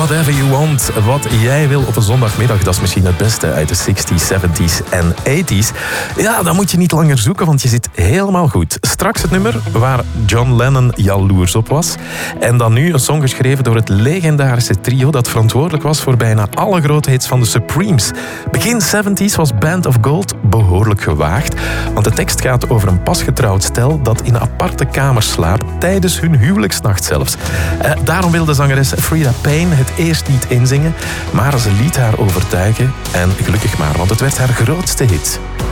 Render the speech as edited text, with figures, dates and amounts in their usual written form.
Whatever You Want. Wat jij wil op een zondagmiddag, dat is misschien het beste uit de 60s, 70s en 80s. Ja, dan moet je niet langer zoeken, want je zit helemaal goed. Straks het nummer waar John Lennon jaloers op was. En dan nu een song geschreven door het legendarische trio dat verantwoordelijk was voor bijna alle grote hits van de Supremes. Begin 70s was Band of Gold behoorlijk gewaagd, want de tekst gaat over een pasgetrouwd stel dat in een aparte kamer slaapt tijdens hun huwelijksnacht zelfs. Daarom wilde zangeres Freda Payne het eerst niet inzingen, maar ze liet haar overtuigen en gelukkig maar, want het werd haar grootste hit.